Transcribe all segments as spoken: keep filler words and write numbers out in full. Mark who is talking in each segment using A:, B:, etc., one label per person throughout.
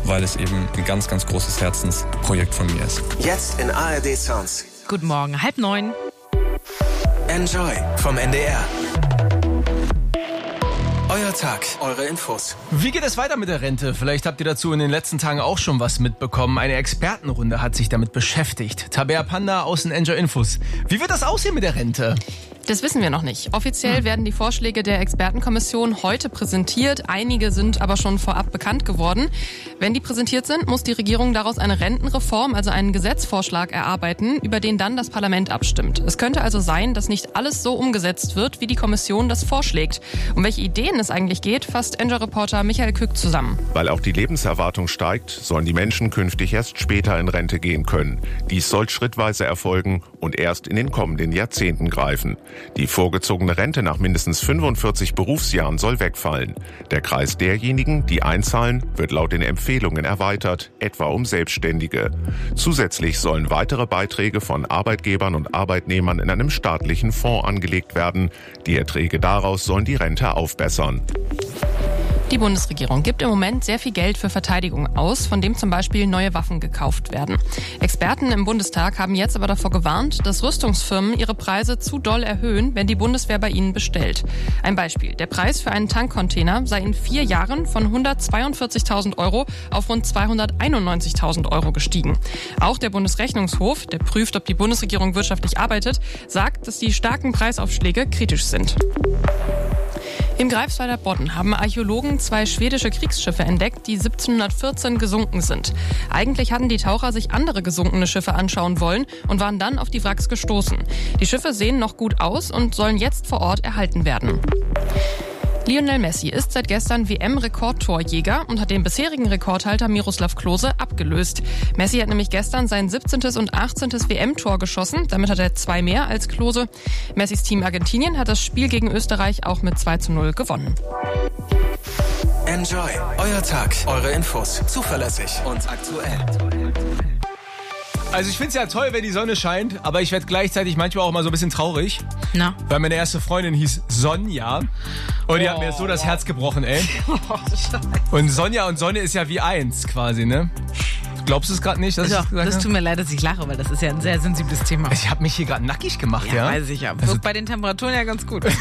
A: weil es eben ein ganz, ganz großes Herzensprojekt von mir ist.
B: Jetzt in A R D Sounds.
C: Guten Morgen, halb neun.
B: Enjoy vom N D R. Euer Tag, eure Infos.
D: Wie geht es weiter mit der Rente? Vielleicht habt ihr dazu in den letzten Tagen auch schon was mitbekommen. Eine Expertenrunde hat sich damit beschäftigt. Tabea Panda aus den Enjoy Infos. Wie wird das aussehen mit der Rente?
C: Das wissen wir noch nicht. Offiziell hm. werden die Vorschläge der Expertenkommission heute präsentiert. Einige sind aber schon vorab bekannt geworden. Wenn die präsentiert sind, muss die Regierung daraus eine Rentenreform, also einen Gesetzvorschlag erarbeiten, über den dann das Parlament abstimmt. Es könnte also sein, dass nicht alles so umgesetzt wird, wie die Kommission das vorschlägt. Um welche Ideen es eigentlich geht, fasst Enjoy-Reporter Michael Kück zusammen.
E: Weil auch die Lebenserwartung steigt, sollen die Menschen künftig erst später in Rente gehen können. Dies soll schrittweise erfolgen und erst in den kommenden Jahrzehnten greifen. Die vorgezogene Rente nach mindestens fünfundvierzig Berufsjahren soll wegfallen. Der Kreis derjenigen, die einzahlen, wird laut den Empfehlungen erweitert, etwa um Selbstständige. Zusätzlich sollen weitere Beiträge von Arbeitgebern und Arbeitnehmern in einem staatlichen Fonds angelegt werden. Die Erträge daraus sollen die Rente aufbessern.
C: Die Bundesregierung gibt im Moment sehr viel Geld für Verteidigung aus, von dem zum Beispiel neue Waffen gekauft werden. Experten im Bundestag haben jetzt aber davor gewarnt, dass Rüstungsfirmen ihre Preise zu doll erhöhen, wenn die Bundeswehr bei ihnen bestellt. Ein Beispiel: Der Preis für einen Tankcontainer sei in vier Jahren von hundertzweiundvierzigtausend Euro auf rund zweihunderteinundneunzigtausend Euro gestiegen. Auch der Bundesrechnungshof, der prüft, ob die Bundesregierung wirtschaftlich arbeitet, sagt, dass die starken Preisaufschläge kritisch sind. Im Greifswalder Bodden haben Archäologen zwei schwedische Kriegsschiffe entdeckt, die siebzehnhundertvierzehn gesunken sind. Eigentlich hatten die Taucher sich andere gesunkene Schiffe anschauen wollen und waren dann auf die Wracks gestoßen. Die Schiffe sehen noch gut aus und sollen jetzt vor Ort erhalten werden. Lionel Messi ist seit gestern W M-Rekordtorjäger und hat den bisherigen Rekordhalter Miroslav Klose abgelöst. Messi hat nämlich gestern sein siebzehntes und achtzehntes W M-Tor geschossen. Damit hat er zwei mehr als Klose. Messis Team Argentinien hat das Spiel gegen Österreich auch mit zwei zu null gewonnen.
B: Enjoy, euer Tag, eure Infos, zuverlässig und aktuell.
D: Also ich finde es ja toll, wenn die Sonne scheint, aber ich werde gleichzeitig manchmal auch mal so ein bisschen traurig.
C: Na?
D: Weil meine erste Freundin hieß Sonja und die oh, hat mir so das Herz gebrochen, ey. Oh, und Sonja und Sonne ist ja wie eins quasi, ne? Glaubst du es gerade nicht? Dass
F: Doch,
D: ich
F: das tut mir leid, dass ich lache, weil das ist ja ein sehr sensibles Thema.
D: Ich habe mich hier gerade nackig gemacht, ja?
F: Ja, weiß ich ja.
D: Also,
F: bei den Temperaturen ja ganz gut.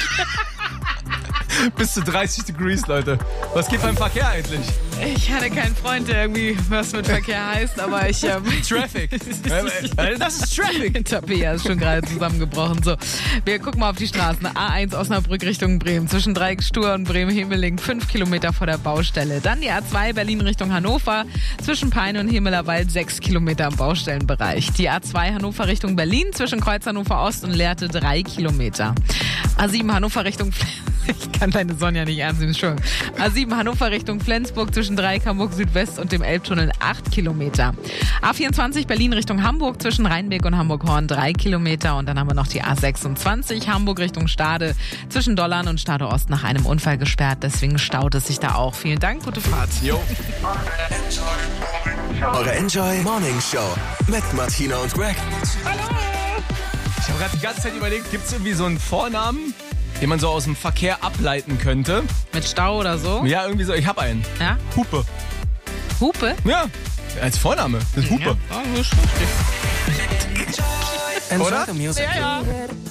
D: Bis zu dreißig Degrees, Leute. Was geht beim Verkehr eigentlich?
F: Ich hatte keinen Freund, der irgendwie was mit Verkehr heißt, aber ich... Ähm
D: Traffic. Das ist Traffic.
F: Tabea ist schon gerade zusammengebrochen. So, wir gucken mal auf die Straßen. A eins Osnabrück Richtung Bremen. Zwischen Dreieckstur und Bremen-Hemeling fünf Kilometer vor der Baustelle. Dann die A zwei Berlin Richtung Hannover. Zwischen Peine und Himmelerwald sechs Kilometer im Baustellenbereich. Die A zwei Hannover Richtung Berlin. Zwischen Kreuz Hannover Ost und Lehrte drei Kilometer. A sieben Hannover Richtung... Ich kann deine Sonja nicht ernst nehmen, Entschuldigung. A sieben Hannover Richtung Flensburg zwischen Dreieck Hamburg Südwest und dem Elbtunnel acht Kilometer. A vierundzwanzig Berlin Richtung Hamburg zwischen Rheinbeck und Hamburg-Horn drei Kilometer. Und dann haben wir noch die A sechsundzwanzig Hamburg Richtung Stade zwischen Dollern und Stade Ost nach einem Unfall gesperrt. Deswegen staut es sich da auch. Vielen Dank, gute Fahrt.
D: Jo.
B: Eure Enjoy Morning Show mit Martina und Greg.
D: Hallo! Ich habe gerade die ganze Zeit überlegt, gibt es irgendwie so einen Vornamen, den man so aus dem Verkehr ableiten könnte?
F: Mit Stau oder so?
D: Ja, irgendwie so. Ich habe einen.
F: Ja?
D: Hupe.
F: Hupe?
D: Ja, als Vorname. Das ist Hupe.
F: Ja, das ist richtig.
B: Enjoy
D: Oder?
B: the music.
F: Ja, ja.